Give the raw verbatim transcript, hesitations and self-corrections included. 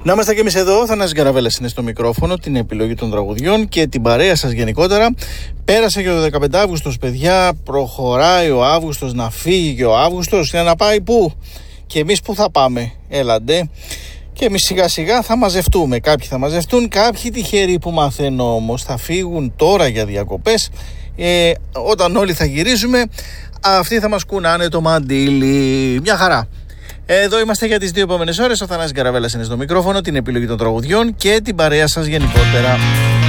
Να είμαστε και εμείς εδώ, Θανάσης Γκαραβέλλας είναι στο μικρόφωνο, την επιλογή των τραγουδιών και την παρέα σας γενικότερα. Πέρασε και ο δεκαπέντε Αύγουστος, παιδιά, προχωράει ο Αύγουστος, να φύγει και ο Αύγουστος για να πάει πού? Και εμείς πού θα πάμε? Έλαντε. Και εμείς σιγά σιγά θα μαζευτούμε. Κάποιοι θα μαζευτούν, κάποιοι τυχεροί που μαθαίνω όμως θα φύγουν τώρα για διακοπές. Ε, όταν όλοι θα γυρίζουμε, αυτοί θα μας κουνάνε το μαντίλι. Μια χαρά. Εδώ είμαστε για τις δύο επόμενες ώρες. Ο Θανάσης Γκαραβέλλας είναι στο μικρόφωνο, την επιλογή των τραγουδιών και την παρέα σας γενικότερα.